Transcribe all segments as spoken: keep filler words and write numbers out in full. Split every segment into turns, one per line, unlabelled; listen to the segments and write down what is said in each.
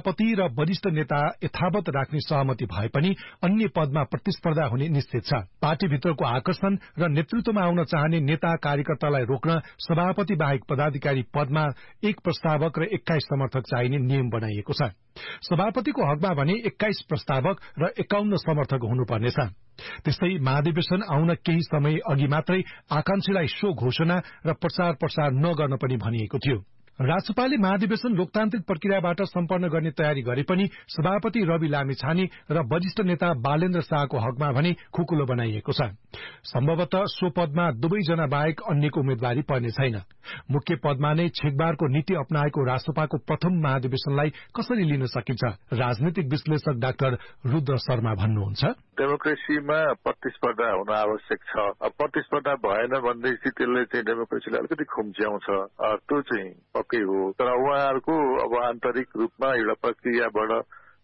सभापति र वरिष्ठ नेता यथावत राख्ने सहमति भए पनि अन्य पदमा प्रतिस्पर्धा हुने निश्चित छ। पार्टीभित्रको आकर्षण र नेतृत्वमा आउन चाहने नेता कार्यकर्तालाई रोक्न सभापति बाहेक पदाधिकारी पदमा एक प्रस्तावक र एक्काइस समर्थक चाहिने नियम बनाइएको छ। सभापतिको हकमा भने एक्काइस प्रस्तावक र एकाउन्न समर्थक हुनुपर्नेछ। त्यस्तै महाधिवेशन आउन केही समय अघि मात्रै आकांक्षीलाई सो घोषणा र प्रचार प्रसार नगर्न पनि भनिएको थियो। रासपाले महाधिवेशन लोकतान्त्रिक प्रक्रियाबाट सम्पन्न गर्ने तयारी गरे पनि सभापति रवि लामिछाने र वरिष्ठ नेता बालेन्द्र शाहको हकमा भने खुकुलो बनाइएको छ। सम्भवतः सो पदमा दुवैजना बाहेक अन्यको उम्मेद्वारी पर्ने छैन। मुख्य पदमा नै छेकबारको नीति अपनाएको रासपाको प्रथम महाधिवेशनलाई कसरी लिन सकिन्छ? राजनीतिक विश्लेषक डाक्टर रुद्र शर्मा भन्नुहुन्छ,
डेमोक्रेसीमा प्रतिस्पर्धा हुन आवश्यक छ। प्रतिस्पर्धा भएन भनेदेखि त्यसले चाहिँ डेमोक्रेसीलाई अलिकति खुम्च्याउँछ, त्यो चाहिँ पक्कै हो। तर उहाँहरूको अब आन्तरिक रूपमा एउटा प्रक्रियाबाट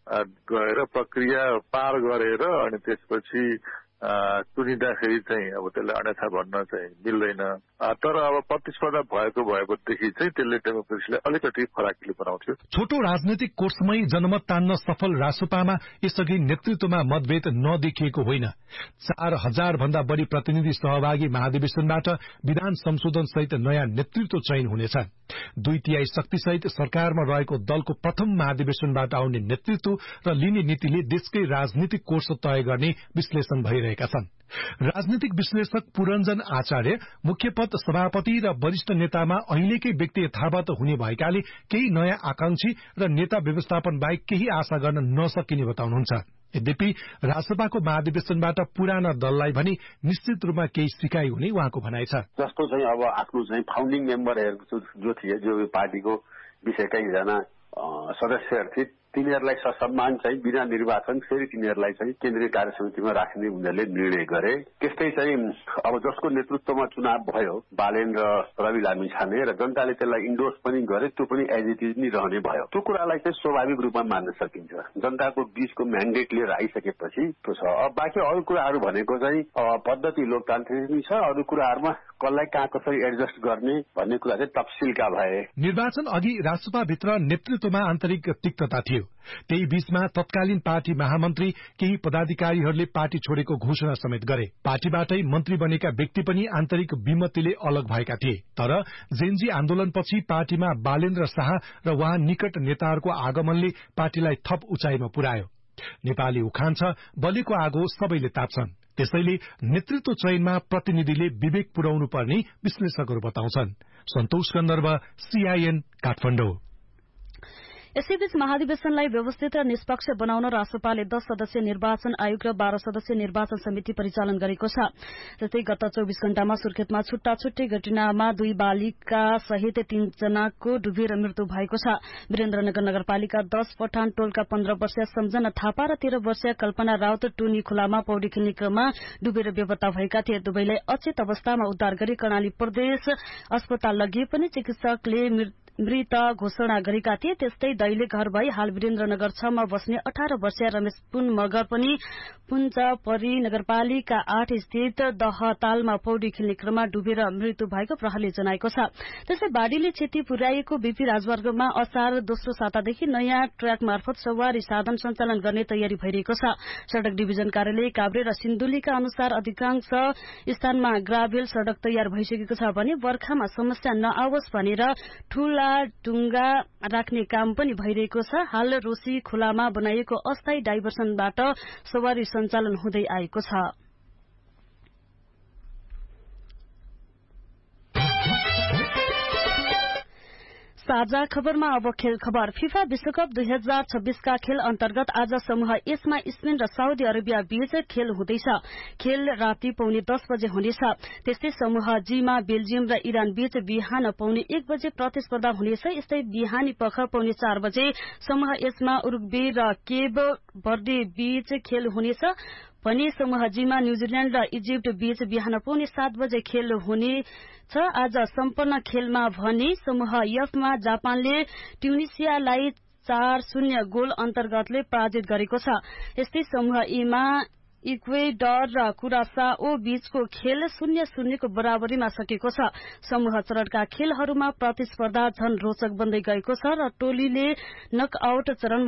गएर प्रक्रिया पार गरेर अनि त्यसपछि चुनिँदाखेरि चाहिँ अब त्यसलाई अन्यथा भन्न चाहिँ मिल्दैन। तर अब प्रतिस्पर्धा भएको भएदेखि चाहिँ त्यसले डेमोक्रेसीलाई अलिकति फराकिलो बनाउँथ्यो।
छोटो राजनैतिक कोर्समै जनमत तान्न सफल रासपामा यसअघि नेतृत्वमा मतभेद नदेखिएको होइन। चार हजार भन्दा बढ़ी प्रतिनिधि सहभागी महाधिवेशनबाट विधान संशोधन सहित नयाँ नेतृत्व चयन हुनेछ। दुई तिहाई शक्तिसहित सरकारमा रहेको दलको प्रथम महाधिवेशनबाट आउने नेतृत्व र लिने नीतिले देशकै राजनीतिक कोर्स तय गर्ने विश्लेषण भइरहेका छन्। राजनीतिक विश्लेषक पुरञ्जन आचार्य मुख्य पद सभापति र वरिष्ठ नेतामा अहिलेकै व्यक्ति यथावत हुने भएकाले केही नयाँ आकांक्षी र नेता व्यवस्थापन बाहेक केही आशा गर्न नसकिने बताउनुहुन्छ। यद्यपि रासपाको महाधिवेशनबाट पुराना दललाई भने निश्चित रूपमा केही सिकाइ हुने उहाँको भनाइ छ।
जस्तो चाहिँ अब आफ्नो चाहिँ फाउन्डिङ मेम्बरहरू जो थिए, जो पार्टीको विषयका एकजना सदस्यहरू थिए, तिनीहरूलाई ससम्मान चाहिँ बिना निर्वाचन फेरि तिनीहरूलाई चाहिँ केन्द्रीय कार्य समितिमा राख्ने उनीहरूले निर्णय गरे। त्यस्तै चाहिँ अब जसको नेतृत्वमा चुनाव भयो बालेन्द्र रवि लामिछाने र जनताले त्यसलाई इन्डोर्स पनि गरे, त्यो पनि एज इट इज नै रहने भयो। त्यो कुरालाई चाहिँ स्वाभाविक रूपमा मान्न सकिन्छ। जनताको बीचको म्यान्डेट लिएर आइसकेपछि त्यो छ। अब बाँकी अरू कुराहरू भनेको चाहिँ पद्धति लोकतान्त्रिक नै छ। अरू कुराहरूमा कसलाई कहाँ कसरी एडजस्ट गर्ने भन्ने कुरा चाहिँ तफसिलका भए।
निर्वाचन अघि रासपाभित्र नेतृत्वमा आन्तरिक तिक्तता थियो। त्यही बीचमा तत्कालीन पार्टी महामन्त्री केही पदाधिकारीहरूले पार्टी छोडेको घोषणा समेत गरे। पार्टीबाटै मन्त्री बनेका व्यक्ति पनि आन्तरिक विमतिले अलग भएका थिए। तर जेनजी आन्दोलनपछि पार्टीमा बालेन्द्र शाह र उहाँ निकट नेताहरूको आगमनले पार्टीलाई थप उचाइमा पुर्यायो। नेपाली उखान छ, बलेको आगो सबैले ताप्छन्। त्यसैले नेतृत्व चयनमा प्रतिनिधिले विवेक पुर्याउनु पर्ने विश्लेषकहरू बताउँछन्। सन्तोष कन्दर्भ, सीआईएन, काठमाडौँ।
यसैबीच महाधिवेशनलाई व्यवस्थित र निष्पक्ष बनाउन रासपाले दस सदस्यीय निर्वाचन आयोग र बाह्र सदस्यीय निर्वाचन समिति परिचालन गरेको छ। जस्तै गत चौबिस घण्टामा सुर्खेतमा छुट्टा छुट्टै घटनामा दुई बालिका सहित तीनजनाको डुबेर मृत्यु भएको छ। वीरेन्द्रनगर नगरपालिका दश पठान टोलका पन्ध्र वर्षीय सम्झना थापा र तेह्र वर्षीय कल्पना राउत टुनी खोलामा पौडी खेल्ने क्रममा डुबेर बेपत्ता भएका थिए। दुवैलाई अचेत अवस्थामा उद्धार गरी कर्णाली प्रदेश अस्पताल लगिए पनि चिकित्सकले मृत घोषणा गरेका थिए। त्यस्तै दैले घर भई हाल वीरेन्द्रनगर छ मा बस्ने अठार वर्षीय रमेश पुन मगर पनि पुञ्चपरी नगरपालिका आठ स्थित दहतालमा पौडी खेल्ने क्रममा डुबेर मृत्यु भएको प्रहरीले जनाएको छ। त्यसै बाढ़ीले क्षति पुर्याएको बीपी राजमार्गमा असार दोस्रो सातादेखि नयाँ ट्र्याक मार्फत सवारी साधन सञ्चालन गर्ने तयारी भइरहेको छ। सड़क डिभिजन कार्यालय काभ्रे र सिन्धुलीका अनुसार अधिकांश स्थानमा ग्राभेल सड़क तयार भइसकेको छ भने बर्खामा समस्या नआओस् भनेर ठूला डुङ्गा राख्ने काम पनि भइरहेको छ। हाल रोसी खोलामा बनाइएको अस्थायी डाइभर्सनबाट सवारी सञ्चालन हुँदै आएको छ। साझा खबरमा अब खेल खबर। फिफा विश्वकप दुई हजार छब्बीसका खेल अन्तर्गत आज समूह एसमा स्पेन र साउदी अरेबिया बीच खेल हुँदैछ। खेल राति पौने दस बजे हुनेछ। त्यस्तै समूह जीमा बेल्जियम र इरान बीच बिहान पौने एक बजे प्रतिस्पर्धा हुनेछ। यस्तै बिहानी पख पौने चार बजे समूह एसमा उरुग्वे र केब बर्दे बीच खेल हुनेछ भने समूह जीमा न्यूजील्याण्ड र इजिप्ट बीच बिहान पौने सात बजे खेल हुनेछ। आज सम्पन्न खेलमा भने समूह एफमा जापानले ट्युनिसियालाई चार शून्य गोल अन्तर्गतले पराजित गरेको छ। यस्तै समूह एमा इक्वेडर र कुरासाओ बीचको खेल शून्य शून्यको बराबरीमा सकेको छ। समूह चरणका खेलहरूमा प्रतिस्पर्धा झन रोचक बन्दै गएको छ र टोलीले नकआउट चरण